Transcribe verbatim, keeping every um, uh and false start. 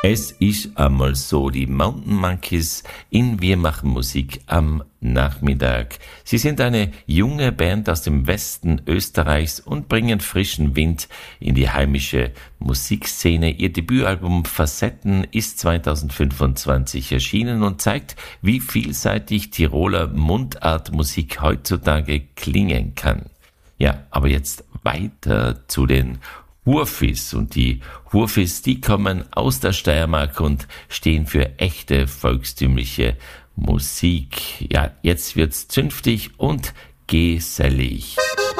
Es ist einmal so, die Mountain Monkeys in Wir machen Musik am Nachmittag. Sie sind eine junge Band aus dem Westen Österreichs und bringen frischen Wind in die heimische Musikszene. Ihr Debütalbum Facetten ist zweitausendfünfundzwanzig erschienen und zeigt, wie vielseitig Tiroler Mundartmusik heutzutage klingen kann. Ja, aber jetzt weiter zu den Hurfis. Und die Hurfis, die kommen aus der Steiermark und stehen für echte volkstümliche Musik. Ja, jetzt wird's zünftig und gesellig.